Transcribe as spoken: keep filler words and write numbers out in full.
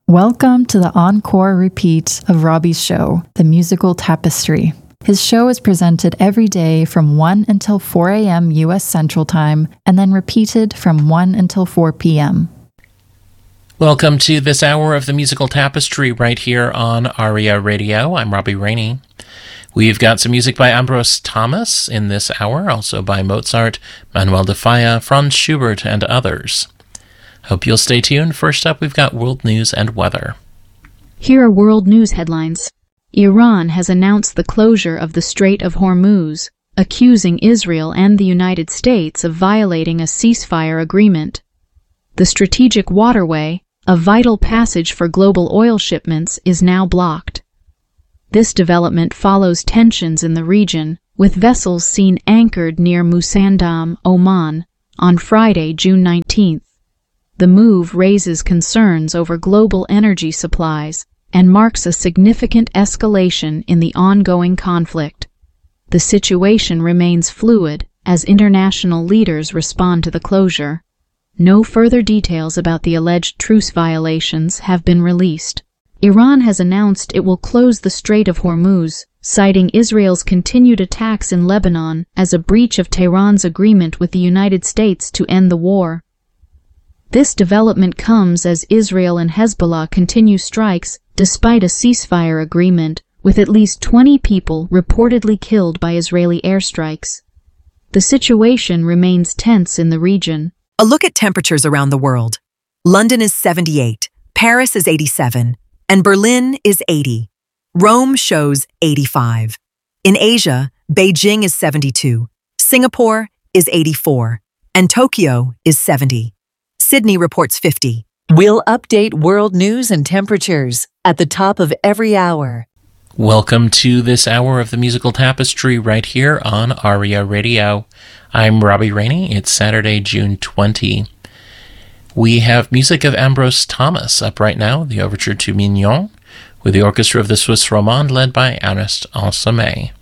Welcome to the encore repeat of Robbie's show, The Musical Tapestry. His show is presented every day from one until four a.m. U S Central Time, and then repeated from one until four p.m. Welcome to this hour of The Musical Tapestry right here on Aria Radio. I'm Robbie Rainey. We've got some music by Ambros Thomas in this hour, also by Mozart, Manuel de Falla, Franz Schubert, and others. Hope you'll stay tuned. First up, we've got world news and weather. Here are world news headlines. Iran has announced the closure of the Strait of Hormuz, accusing Israel and the United States of violating a ceasefire agreement. The strategic waterway, a vital passage for global oil shipments, is now blocked. This development follows tensions in the region, with vessels seen anchored near Musandam, Oman, on Friday, June nineteenth. The move raises concerns over global energy supplies and marks a significant escalation in the ongoing conflict. The situation remains fluid as international leaders respond to the closure. No further details about the alleged truce violations have been released. Iran has announced it will close the Strait of Hormuz, citing Israel's continued attacks in Lebanon as a breach of Tehran's agreement with the United States to end the war. This development comes as Israel and Hezbollah continue strikes despite a ceasefire agreement, with at least twenty people reportedly killed by Israeli airstrikes. The situation remains tense in the region. A look at temperatures around the world. London is seventy-eight, Paris is eighty-seven, and Berlin is eighty. Rome shows eighty-five. In Asia, Beijing is seventy-two, Singapore is eighty-four, and Tokyo is seventy. Sydney reports fifty. We'll update world news and temperatures at the top of every hour. Welcome to this hour of The Musical Tapestry right here on Aria Radio. I'm Robbie Rainey. It's Saturday, June twentieth. We have music of Ambros Thomas up right now, the overture to Mignon, with the orchestra of the Suisse Romande led by Ernest Ansermet.